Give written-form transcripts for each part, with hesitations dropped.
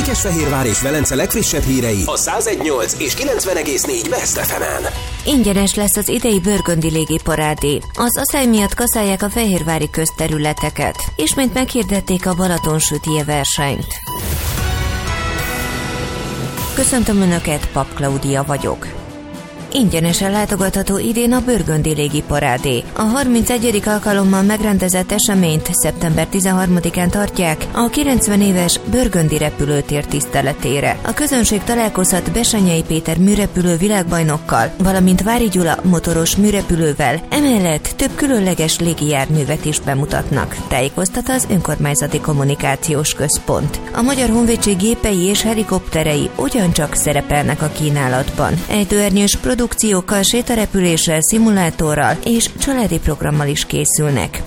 Székesfehérvár és Velence legfrissebb hírei a 101.8 és 90.4 Best FM-en. Ingyenes lesz az idei Burgundy légiparádé. Az asszály miatt kaszálják a fehérvári közterületeket. Ismét meghirdették a Balatonsütije versenyt. Köszöntöm Önöket, Pap Klaudia vagyok. Ingyenesen látogatható idén a Burgundy légiparádé. A 31. alkalommal megrendezett eseményt szeptember 13-án tartják a 90 éves Burgundy repülőtér tiszteletére. A közönség találkozhat Bessenyei Péter műrepülő világbajnokkal, valamint Vári Gyula motoros műrepülővel, emellett több különleges légijárművet is bemutatnak, tájékoztat az Önkormányzati Kommunikációs Központ. A Magyar Honvédség gépei és helikopterei ugyancsak szerepelnek a kínálatban. Ejtőernyős produkciókkal, sétarepüléssel, szimulátorral és családi programmal is készülnek.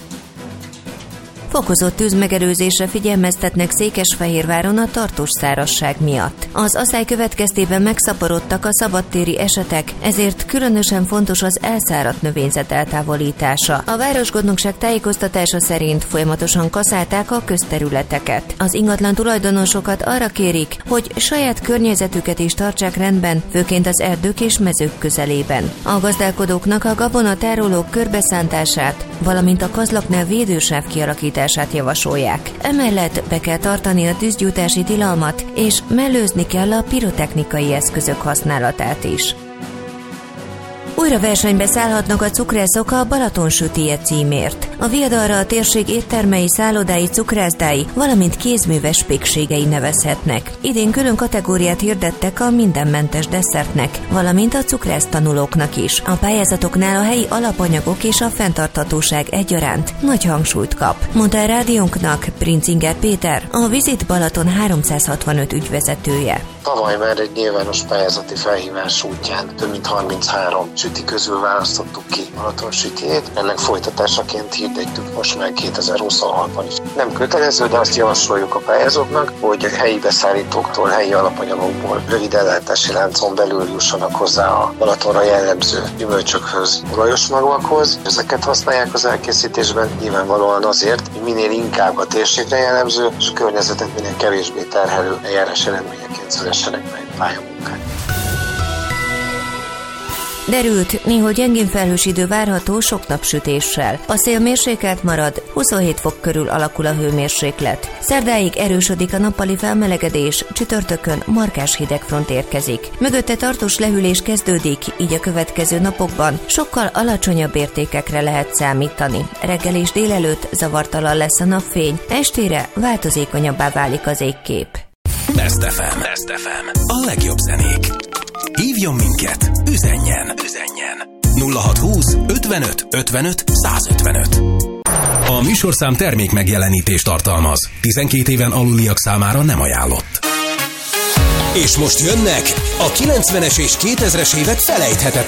Fokozott tűzmegelőzésre figyelmeztetnek Székesfehérváron a tartós szárazság miatt. Az asszály következtében megszaporodtak a szabadtéri esetek, ezért különösen fontos az elszáradt növényzet eltávolítása. A városgondnokság tájékoztatása szerint folyamatosan kaszálták a közterületeket. Az ingatlan tulajdonosokat arra kérik, hogy saját környezetüket is tartsák rendben, főként az erdők és mezők közelében. A gazdálkodóknak a gabonatárolók körbeszántását, valamint a kazlaknál védősáv kialakítását javasolják. Emellett be kell tartani a tűzgyújtási tilalmat, és mellőzni kell a pirotechnikai eszközök használatát is. Újra versenybe szállhatnak a cukrászok a Balatonsütije címért. A viadalra a térség éttermei, szállodái, cukrászdái, valamint kézműves pékségei nevezhetnek. Idén külön kategóriát hirdettek a mindenmentes desszertnek, valamint a cukrásztanulóknak is. A pályázatoknál a helyi alapanyagok és a fenntarthatóság egyaránt nagy hangsúlyt kap, mondta a rádiónknak Princinger Péter, a Visit Balaton 365 ügyvezetője. Tavaly már egy nyilvános pályázati felhívás útján több mint 33 süti közül választottuk ki Balatonsütijét. Ennek folytatásaként hirdetjük most már 2026-ban is. Nem kötelező, de azt javasoljuk a pályázóknak, hogy helyi beszállítóktól, helyi alapanyagokból rövid ellátási láncon belül jussanak hozzá a Balatonra jellemző gyümölcsökhöz, olajos magvakhoz. Ezeket használják az elkészítésben nyilvánvalóan azért, hogy minél inkább a térségre jellemző és a környezetet minél kevésbé terhelő eljárás eredményeként szülessenek meg pályamunkák. Derült, néhol gyengén felhős idő várható sok napsütéssel. A szél mérsékelt marad, 27 fok körül alakul a hőmérséklet. Szerdáig erősödik a nappali felmelegedés, csütörtökön markás hidegfront érkezik. Mögötte tartós lehűlés kezdődik, így a következő napokban sokkal alacsonyabb értékekre lehet számítani. Reggel és délelőtt zavartalan lesz a napfény, estére változékonyabbá válik az égkép. Best FM. Best FM. A legjobb zenék. Hívjon minket, üzenjen 0620 55 55 155. A műsorszám termék megjelenítést tartalmaz. 12 éven aluliak számára nem ajánlott. És most jönnek a 90-es és 2000-es évek felejthetetlen